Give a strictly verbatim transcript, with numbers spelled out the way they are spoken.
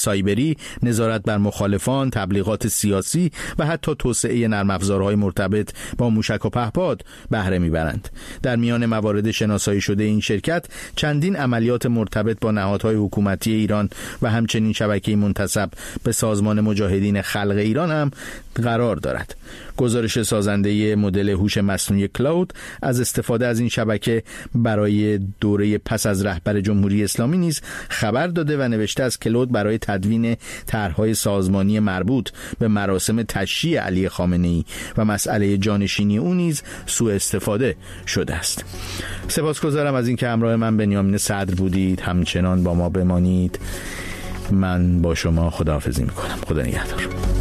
سایبری، نظارت بر مخالفان، تبلیغات سیاسی و حتی توسعه نرم افزارهای مرتبط با موشک و پهپاد بهره میبرند. در میان موارد شناسایی شده این شرکت چندین عملیات مرتبط با نهادهای حکومتی ایران و همچنین شبکه منتسب به سازمان مجاهدین خلق ایران هم قرار دارد. گزارش سازنده مدل هوش مصنوعی کلاود از استفاده از این شبکه برای دوره پس از رهبر جمهوری اسلامی نیز خبر داده و نوشته است کلاود برای تدوین طرح‌های سازمانی مربوط به مراسم تشییع علی خامنه‌ای و مسئله جانشینی او نیز سوء استفاده شده است. سپاسگزارم از اینکه همراه من بنیامین صدر بودید. همچنان با ما بمانید. من با شما خداحافظی می‌کنم. خدا نگهدار.